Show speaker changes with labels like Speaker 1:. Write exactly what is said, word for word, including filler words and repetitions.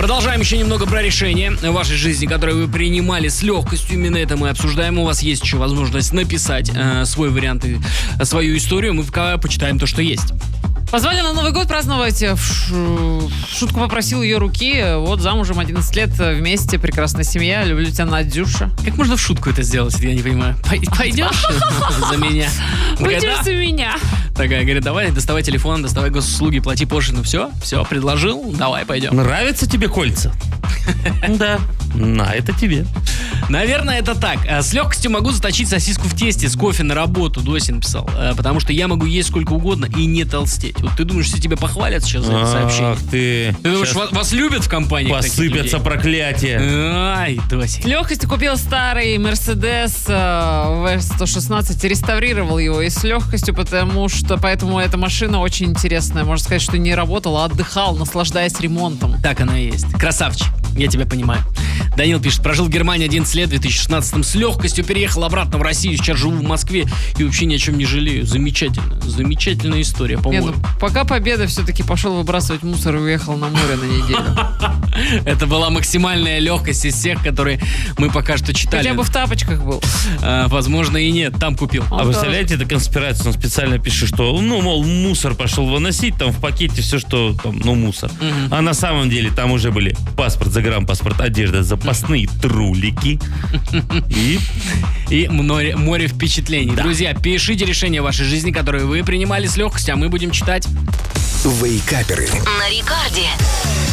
Speaker 1: Продолжаем еще немного про решения в вашей жизни, которые вы принимали с легкостью. Именно это мы обсуждаем. У вас есть еще возможность написать э, свой вариант и э, свою историю. Мы пока почитаем то, что есть.
Speaker 2: Позвали на Новый год праздновать. В ш- шутку попросил ее руки. Вот замужем одиннадцать лет, вместе, прекрасная семья. Люблю тебя, Надюша.
Speaker 1: Как можно в шутку это сделать, я не понимаю. Пойдешь за меня?
Speaker 2: Пойдешь за меня.
Speaker 1: Такая, говорит, давай, доставай телефон, доставай госуслуги, плати пошлину. Все, все, предложил, давай, пойдем.
Speaker 3: Нравятся тебе кольца? Да. На, это тебе.
Speaker 1: Наверное, это так. С легкостью могу заточить сосиску в тесте с кофе на работу, Дося написал. Потому что я могу есть сколько угодно и не толстеть. Вот ты думаешь, что тебя похвалят сейчас за это сообщение?
Speaker 3: Ах ты.
Speaker 1: Ты думаешь, вас, вас любят в компании?
Speaker 3: Посыпятся проклятия.
Speaker 1: Ай, Дося.
Speaker 2: С легкостью купил старый Мерседес вэ сто шестнадцать, реставрировал его. И с легкостью, потому что поэтому эта машина очень интересная. Можно сказать, что не работал, а отдыхал, наслаждаясь ремонтом.
Speaker 1: Так оно и есть. Красавчик. Я тебя понимаю. Данил пишет, прожил в Германии одиннадцать лет, в две тысячи шестнадцатом с легкостью переехал обратно в Россию, сейчас живу в Москве и вообще ни о чем не жалею. Замечательно. Замечательная история, по-моему.
Speaker 2: Не, ну, пока победа, все-таки пошел выбрасывать мусор и уехал на море на неделю.
Speaker 1: Это была максимальная легкость из всех, которые мы пока что читали.
Speaker 2: Хотя бы в тапочках был.
Speaker 1: А, возможно, и нет, там купил.
Speaker 3: А вы представляете, это конспирация, он специально пишет, что, ну, мол, мусор пошел выносить, там в пакете все, что, там, ну, мусор.
Speaker 1: Угу.
Speaker 3: А на самом деле там уже были паспорт, загранпаспорт, одежда, запасные трулики и...
Speaker 1: И море, море впечатлений. Да. Друзья, пишите решения вашей жизни, которые вы принимали с легкостью, а мы будем читать.
Speaker 4: Вейкаперы.
Speaker 5: На Рекорде.